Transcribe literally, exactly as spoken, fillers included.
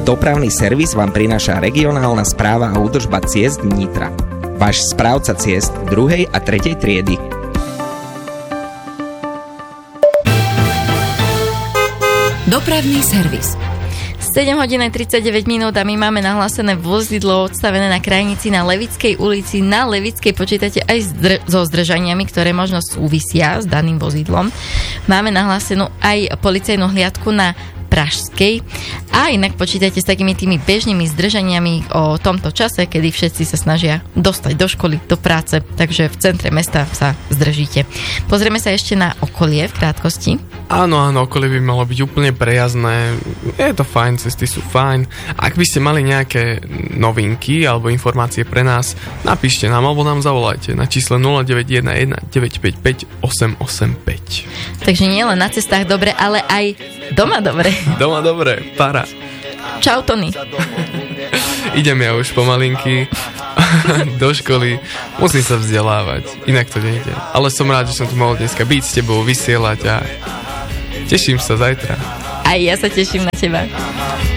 Dopravný servis vám prináša regionálna správa a údržba ciest Nitra. Váš správca ciest druhej a tretej triedy. Dopravný servis. sedem hodín tridsaťdeväť minút a my máme nahlásené vozidlo odstavené na krajnici na Levickej ulici. Na Levickej počítate aj zdr- so zdržaniami, ktoré možno súvisia s daným vozidlom. Máme nahlásenú aj policajnú hliadku na Pražskej a inak počítajte s takými tými bežnými zdržaniami o tomto čase, kedy všetci sa snažia dostať do školy, do práce, takže v centre mesta sa zdržíte. Pozrieme sa ešte na okolie v krátkosti. Áno, áno, okolie by malo byť úplne prejazdné. Je to fajn, cesty sú fajn. Ak by ste mali nejaké novinky alebo informácie pre nás, napíšte nám alebo nám zavolajte na čísle nula deväť jeden jeden deväť päť päť osem osem päť. Takže nie len na cestách dobre, ale aj doma dobre. Doma dobre, para. Čau, Tony. Idem ja už pomalinky do školy. Musím sa vzdelávať, inak to nejde. Ale som rád, že som tu mohol dneska byť s tebou, vysielať a teším sa zajtra. Aj ja sa teším na teba.